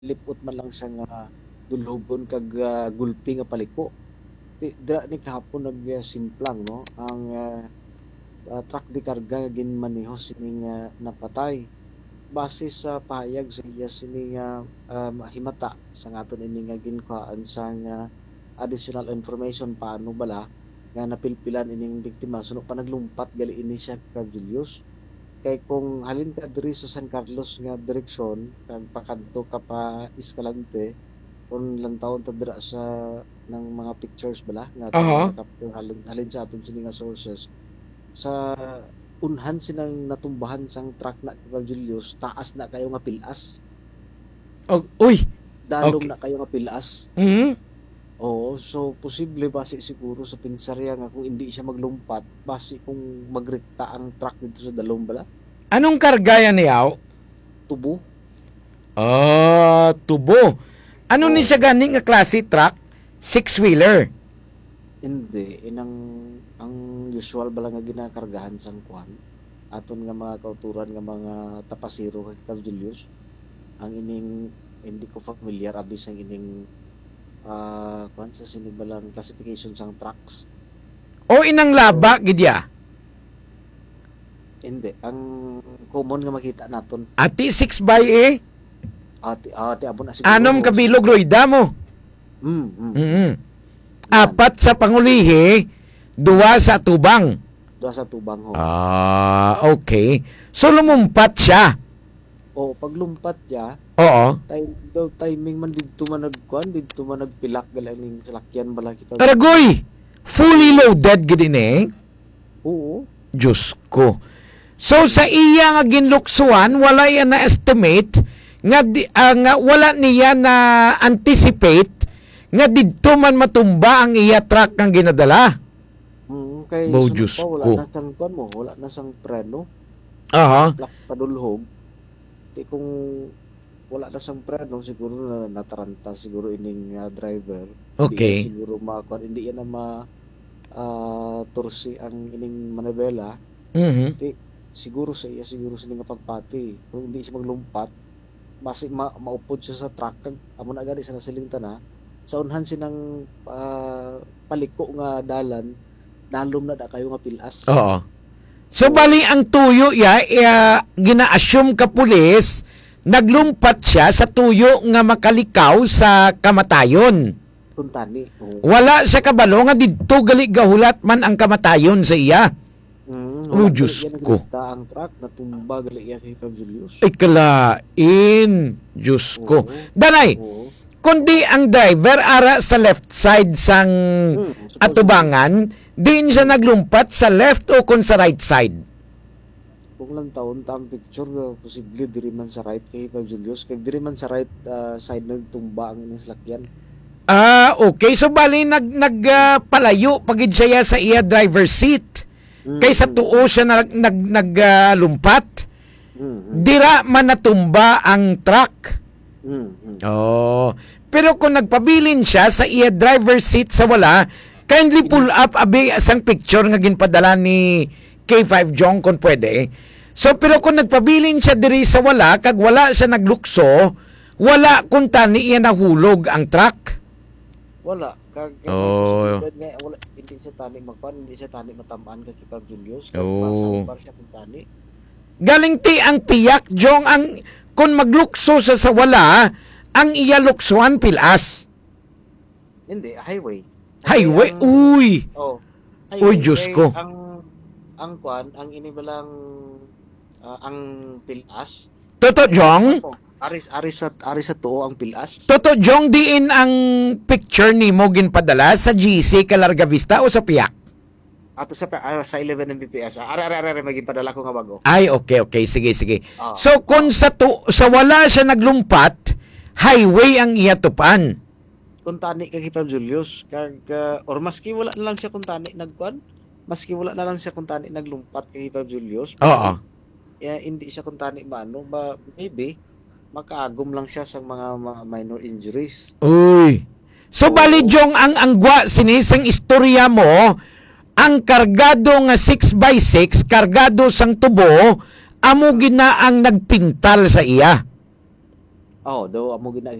lipot man lang siya nga dulhogon kag gulpi nga paliko. Dira ni kahapon nagsimplang no ang truck di karga nga ginmaneho sining napatay base sa pahayag sa iya sining himata sa ngaton ini nga ginkuhaan sa additional information paano bala nga napilpilan ining biktima suno pa naglumpat gali ini siya kag Julius. Kay kung halin ka diri sa San Carlos nga direksyon kag pakadto ka pa Escalante kung lang taon ta dira sa ng mga pictures bala nga capture halin sa aton sini nga sources sa unhan sinang natumbahan sang truck na kag Julius taas na kayo nga pilas. Uy, Dalom okay. na kayo nga pilas. Oo, so posible base siguro sa pinsarya nga kung hindi siya maglumpat base kung magrekta ang truck dito sa dalom bala. Anong kargayan niyaw? Tubo. Tubo. Ano ni siya gani nga klase truck? Six-wheeler. Hindi, ang usual bala nga ginakargahan sang kuan aton nga mga kauturan nga mga tapasiro kag Julius. Ang ining hindi ko familiar abis ang ining kuan sa sinibalang classification sang trucks. O inang laba gidya. Hindi, ang common nga makita naton Ati 6 by A. ati abon na siguro. Anom kabilog roida mo. Apat sa pangulihi, 2 sa tubang. Doa sa tubang ho. Okay. So lumumpat siya. O paglumpat niya, Oo. timing man didto man nagkuan, didto man nagpilak galing salakyan bala kita. Aragoy, fully loaded gid ini. Oo. Diyos ko. So sa iya nga ginluksuan, wala yan na estimate nga, nga wala niya na anticipate nga didto man matumba ang iya truck nga ginadala. Kay Diyos wala ko. na sang kuan mo, wala na sang preno. Aha. Plak padulhog. Di kung wala na sang preno, siguro na nataranta siguro ining driver. Okay. Hindi siguro makuan, hindi yan na tursi ang ining manabela. Di siguro sa iya siguro sa nga pagpati. Kung hindi siya maglumpat, basi maupod siya sa truck kag amo na gani sa nasiling tana. Sa unhan sinang paliko nga dalan, dalom na kayo nga pilas. Oo. So bali ang tuyo gina-assume ka pulis, naglumpat siya sa tuyo nga makalikaw sa kamatayon. Kuntani. Wala siya kabalo nga didto gali gahulat man ang kamatayon sa iya. Diyos ko. Ang truck natumba gali iya kay Fab Julius. Ay kalain. Diyos ko. Danay, kundi ang driver ara sa left side sang atubangan, diin siya naglumpat sa left o kung sa right side? Kung lang taon ta ang picture, posible diri man sa right kay Fab Julius, kay diri man sa right side nagtumba ang inyong salakyan. Okay. So bali nagpalayo pagid siya sa iya driver seat. Kaysa tuo siya naglumpat. Dira man natumba ang truck. Pero kung nagpabilin siya sa iya driver seat sa wala, kindly pull up abi asang picture nga ginpadala ni K5 Jong kung pwede. So pero kung nagpabilin siya diri sa wala kag wala siya naglukso, wala kun tani iya nahulog ang truck. Wala kag wala hindi siya tani magpan, hindi siya tani matamaan kay Fab Julius. Masambar siya kung tani. Galing ti ang piyak Jong ang kung maglukso sa wala, ang iya luksuan pilas. Hindi, highway. Highway? Uy! Highway. Uy, Diyos ko. Ang kwan, ang inibalang ang pilas. Toto Jong? Aris sa tuo ang pilas. Toto Jong, diin ang picture ni mo ginpadala sa GC Calarga Vista o sa piyak? Ato sa 11 Mbps. Maging padala ko nga bago. Ay, okay. Sige. So, kung sa wala siya naglumpat, highway ang iya tupan. Kung tani kay Fab Julius, or maski wala na lang siya kung tani nagkuan, maski wala na lang siya kung tani naglumpat kay Fab Julius. Oo. Hindi siya kung tani maybe makaagom lang siya sa mga minor injuries. Uy. So, bali Jong, ang angwa sinisang istorya mo, ang kargado nga 6x6, kargado sang tubo, amo gina ang nagpintal sa iya. Oh, do amo gina